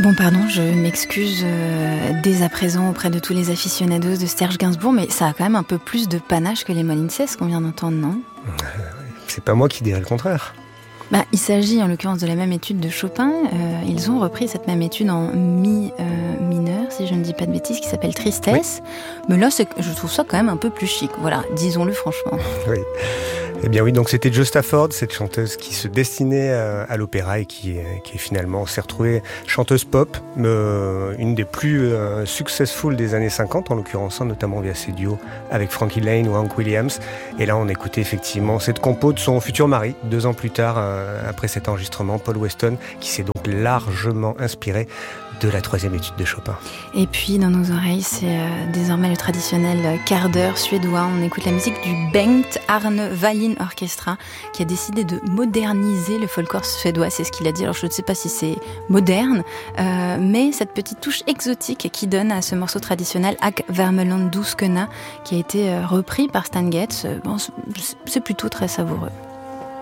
Bon, pardon, je m'excuse dès à présent auprès de tous les aficionados de Serge Gainsbourg, mais ça a quand même un peu plus de panache que les Molinsès qu'on vient d'entendre, non ? C'est pas moi qui dirais le contraire. Il s'agit en l'occurrence de la même étude de Chopin. Ils ont repris cette même étude en mi mineur, si je ne dis pas de bêtises, qui s'appelle Tristesse. Oui. Mais là, je trouve ça quand même un peu plus chic. Voilà, disons-le franchement. Oui. Eh bien oui, donc c'était Jo Stafford, cette chanteuse qui se destinait à l'opéra et qui finalement s'est retrouvée chanteuse pop, une des plus successful des années 50, en l'occurrence, notamment via ses duos avec Frankie Laine ou Hank Williams. Et là, on écoutait effectivement cette compo de son futur mari, 2 ans plus tard, après cet enregistrement, Paul Weston, qui s'est donc largement inspiré de la 3e étude de Chopin. Et puis dans nos oreilles, c'est désormais le traditionnel quart d'heure suédois. On écoute la musique du Bengt Arne Wallin Orchestra, qui a décidé de moderniser le folklore suédois. C'est ce qu'il a dit. Alors je ne sais pas si c'est moderne, mais cette petite touche exotique qui donne à ce morceau traditionnel Ak Vermeland Duskena, qui a été repris par Stan Getz, c'est plutôt très savoureux.